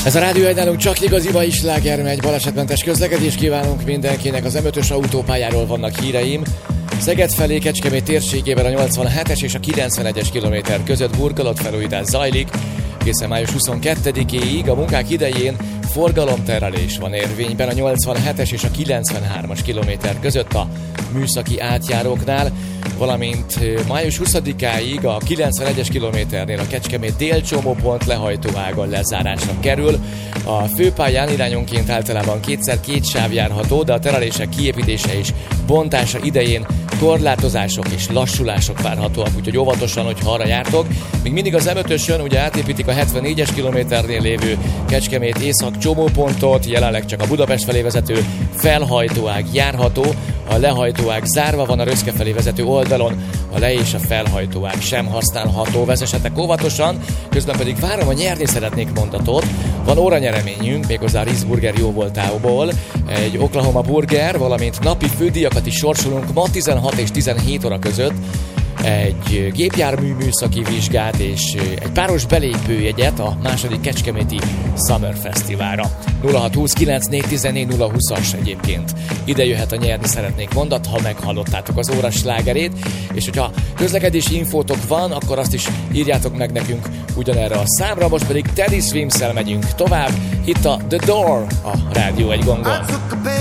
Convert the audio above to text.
Ez a Rádió Egy, nálunk csak igaziba is sláger megy, balesetmentes közlekedést kívánunk mindenkinek. Az M5-ös autópályáról vannak híreim. Szeged felé Kecskemét térségében a 87-es és a 91-es kilométer között burkolatfelújítás zajlik. Egészen május 22-éig a munkák idején forgalomterelés van érvényben a 87-es és a 93-as kilométer között a műszaki átjáróknál, valamint május 20-áig a 91-es kilométernél a Kecskemét délcsomópont lehajtóága lezárásra kerül. A főpályán irányonként általában kétszer két sáv járható, de a terelések kiépítése és bontása idején korlátozások és lassulások várhatóak, úgyhogy óvatosan, hogyha arra jártok. Még mindig az M5-ösön ugye átépítik a 74-es kilométernél lévő Kecskemét észak csomópontot, jelenleg csak a Budapest felé vezető felhajtóág járható, a lehajtóág zárva van, a Röszke felé vezető oldalon a le- és a felhajtóág sem használható, vezessetek óvatosan, közben pedig várom, a nyerni szeretnék mondatot. Van óranyereményünk, méghozzá a Rizburger jóvoltából, egy Oklahoma burger, valamint napi fődíjakat is sorsolunk ma 16 és 17 óra között, egy gépjármű műszaki vizsgát és egy páros belépőjegyet a második kecskeméti Summer Fesztiválra. 0620 9414 020-as egyébként. Ide jöhet a nyerni szeretnék mondat, ha meghallottátok az óra slágerét, és hogyha közlekedési infótok van, akkor azt is írjátok meg nekünk ugyanerre a számra. Most pedig Teddy Swims-szel megyünk tovább, itt a The Door a Rádió Egy gongon.